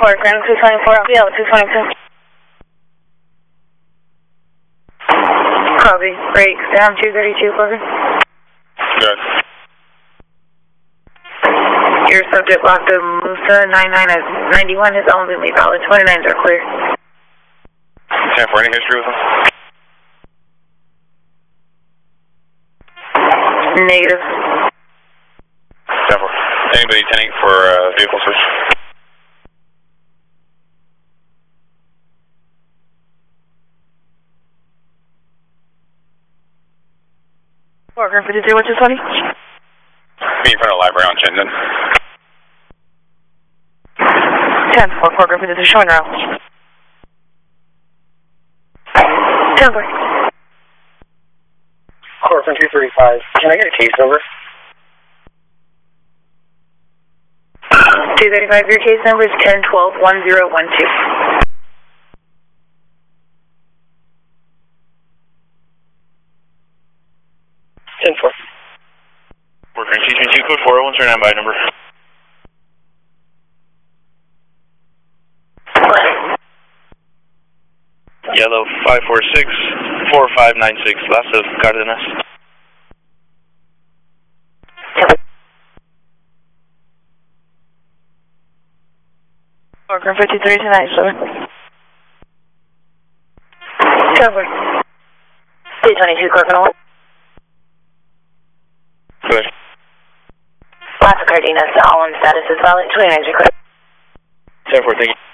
Ground 224, LPL 222. Copy. Brakes down 232, Parker. Good. Your subject locked to Musa 91 is only valid. 29s are clear. 10 for any history with them? Negative. 10 for. Anybody 10-8 for vehicle switch? Parker 52, what's your 20? Me in front of the library on Chittenden. 10 for Parker 52, showing around. 10 for. Corcoran 235. Can I get a case number? 235, your case number is 1012-1012. Corcoran C-22 code 401, turn on by number. Yellow 546-4596, Las of Cardenas. Corcoran 53 tonight, sir. Cover. 222, Corcoran 1. Good. Las of Cardenas, all on status is valid. 29s are clear. 10-4, thank you.